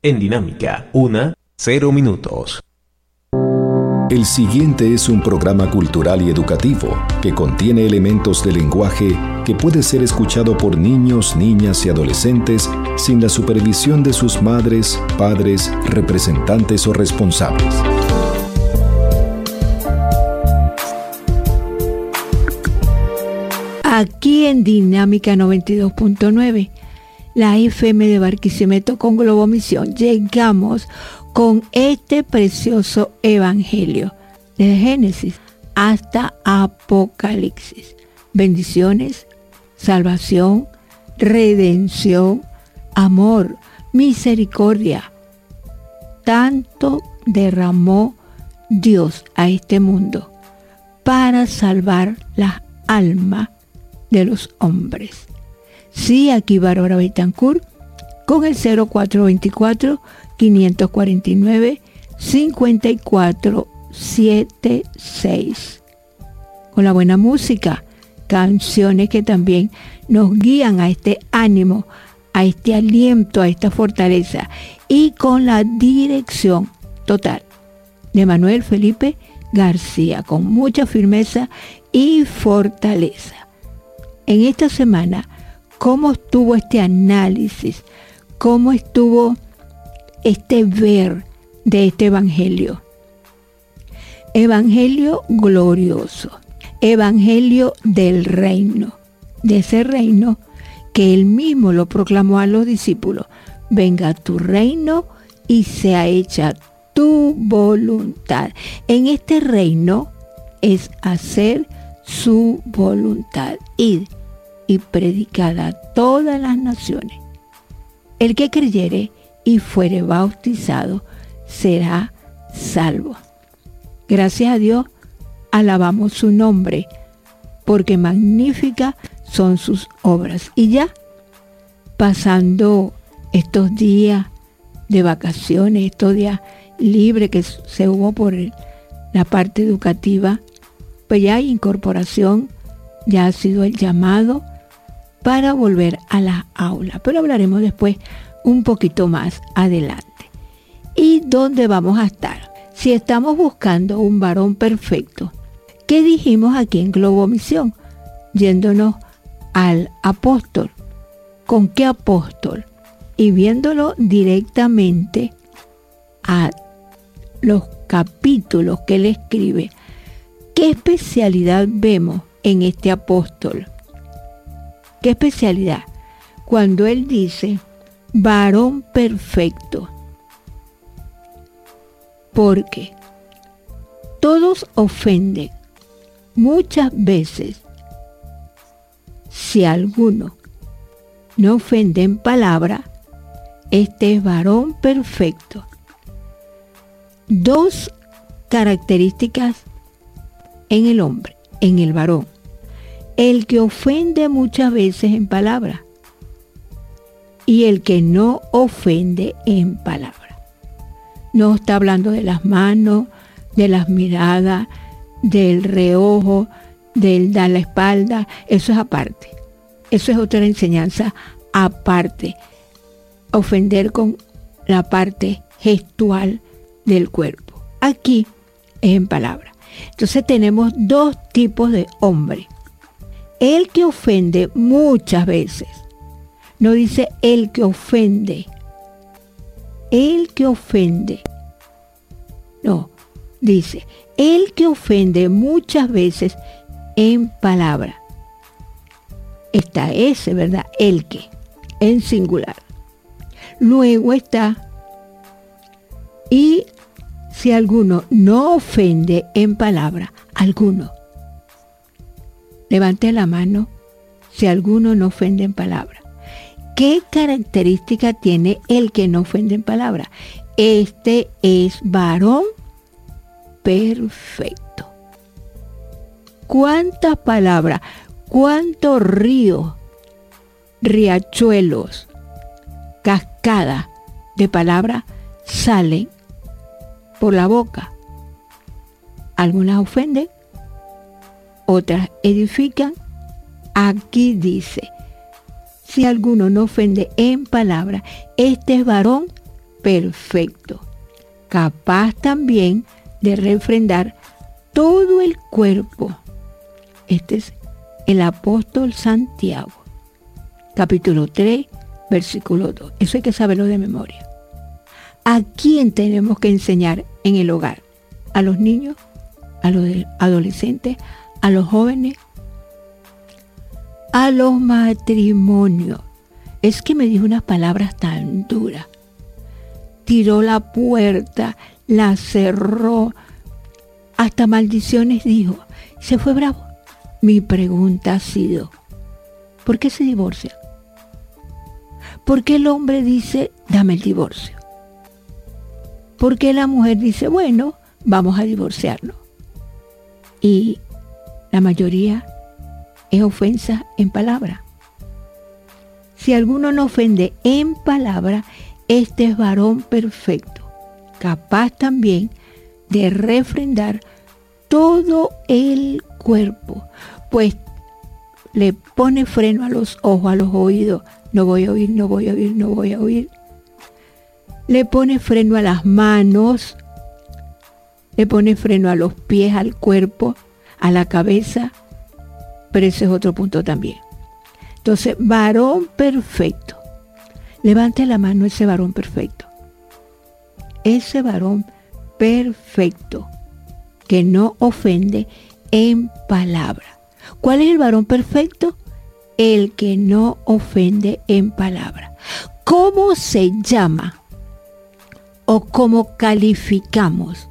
En Dinámica, 0 minutos. El siguiente es un programa cultural y educativo que contiene elementos de lenguaje que puede ser escuchado por niños, niñas y adolescentes sin la supervisión de sus madres, padres, representantes o responsables. Aquí en Dinámica 92.9, la FM de Barquisimeto con Globomisión, llegamos con este precioso evangelio, desde Génesis hasta Apocalipsis. Bendiciones, salvación, redención, amor, misericordia. Tanto derramó Dios a este mundo para salvar las almas de los hombres. Sí, aquí Bárbara Betancourt con el 0424-549-5476. Con la buena música, canciones que también nos guían a este ánimo, a este aliento, a esta fortaleza, y con la dirección total de Manuel Felipe García, con mucha firmeza y fortaleza. En esta semana, ¿cómo estuvo este análisis? ¿Cómo estuvo este ver de este evangelio? Evangelio glorioso, evangelio del reino, de ese reino que él mismo lo proclamó a los discípulos. Venga tu reino y sea hecha tu voluntad. En este reino es hacer su voluntad. Id y predicad a todas las naciones. El que creyere y fuere bautizado será salvo. Gracias a Dios, alabamos su nombre, porque magníficas son sus obras. Y ya, pasando estos días de vacaciones, estos días libres que se hubo por la parte educativa, pues ya hay incorporación, ya ha sido el llamado para volver a las aulas. Pero hablaremos después un poquito más adelante. ¿Y dónde vamos a estar? Si estamos buscando un varón perfecto, ¿qué dijimos aquí en Globomisión? Yéndonos al apóstol. ¿Con qué apóstol? Y viéndolo directamente a los capítulos que él escribe. ¿Qué especialidad vemos en este apóstol? ¿Qué especialidad? Cuando él dice, varón perfecto. Porque todos ofenden muchas veces. Si alguno no ofende en palabra, este es varón perfecto. Dos características en el hombre, en el varón. El que ofende muchas veces en palabra y el que no ofende en palabra. No está hablando de las manos, de las miradas, del reojo, del dar la espalda. Eso es aparte. Eso es otra enseñanza aparte. Ofender con la parte gestual del cuerpo. Aquí es en palabra. Entonces tenemos dos tipos de hombre. El que ofende muchas veces. No dice el que ofende. El que ofende. No, dice el que ofende muchas veces en palabra. Está ese, ¿verdad? El que, en singular. Luego está, y si alguno no ofende en palabra, alguno. Levante la mano si alguno no ofende en palabra. ¿Qué característica tiene el que no ofende en palabra? Este es varón perfecto. ¿Cuántas palabras, cuántos ríos, riachuelos, cascadas de palabras salen por la boca? Algunas ofenden, otras edifican. Aquí dice, si alguno no ofende en palabra, este es varón perfecto, capaz también de refrendar todo el cuerpo. Este es el apóstol Santiago, capítulo 3, versículo 2. Eso hay que saberlo de memoria. ¿A quién tenemos que enseñar en el hogar? ¿A los niños? ¿A los adolescentes? ¿A los jóvenes? A los matrimonios. Es que me dijo unas palabras tan duras. Tiró la puerta, la cerró, hasta maldiciones dijo. Se fue bravo. Mi pregunta ha sido, ¿por qué se divorcia? ¿Por qué el hombre dice, dame el divorcio? ¿Por qué la mujer dice, bueno, vamos a divorciarnos? Y la mayoría es ofensa en palabra. Si alguno no ofende en palabra, este es varón perfecto, capaz también de refrendar todo el cuerpo, pues le pone freno a los ojos, a los oídos. No voy a oír, no voy a oír, no voy a oír. Le pone freno a las manos, le pone freno a los pies, al cuerpo, a la cabeza, pero ese es otro punto también. Entonces, varón perfecto. Levante la mano ese varón perfecto. Ese varón perfecto que no ofende en palabra. ¿Cuál es el varón perfecto? El que no ofende en palabra. ¿Cómo se llama o cómo calificamos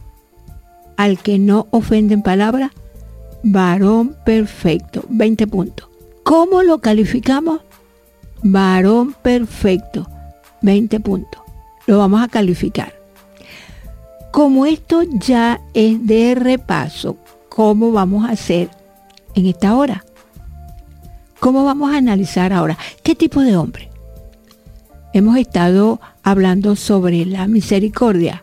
al que no ofende en palabra? Varón perfecto. 20 puntos. ¿Cómo lo calificamos? Varón perfecto. 20 puntos. Lo vamos a calificar. Como esto ya es de repaso, ¿cómo vamos a hacer en esta hora? ¿Cómo vamos a analizar ahora? ¿Qué tipo de hombre? Hemos estado hablando sobre la misericordia.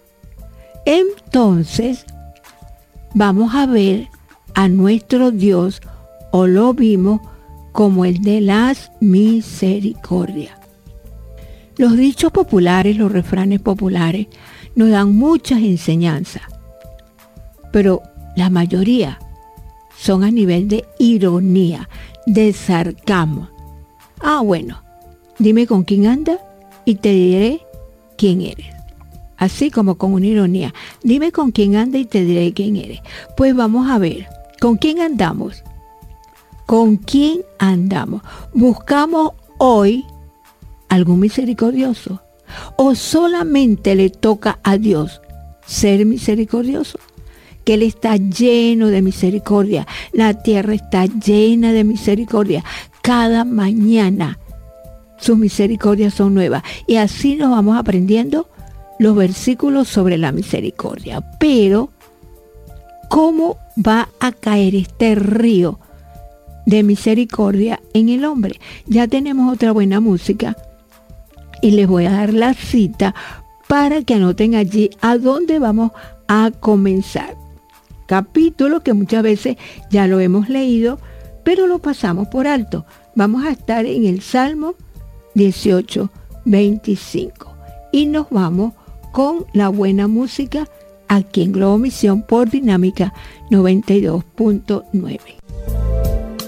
Entonces, vamos a ver a nuestro Dios, o lo vimos como el de las misericordias. Los dichos populares, los refranes populares, nos dan muchas enseñanzas, pero la mayoría son a nivel de ironía, de sarcasmo. Bueno, dime con quién andas y te diré quién eres. Así como con una ironía. Dime con quién andas y te diré quién eres. Pues vamos a ver, ¿con quién andamos? ¿Con quién andamos? ¿Buscamos hoy algún misericordioso? ¿O solamente le toca a Dios ser misericordioso? Que Él está lleno de misericordia. La tierra está llena de misericordia. Cada mañana sus misericordias son nuevas. Y así nos vamos aprendiendo los versículos sobre la misericordia. Pero, ¿cómo va a caer este río de misericordia en el hombre? Ya tenemos otra buena música y les voy a dar la cita para que anoten allí a dónde vamos a comenzar. Capítulo que muchas veces ya lo hemos leído, pero lo pasamos por alto. Vamos a estar en el Salmo 18, 25. Y nos vamos con la buena música aquí en Globo Misión por Dinámica 92.9.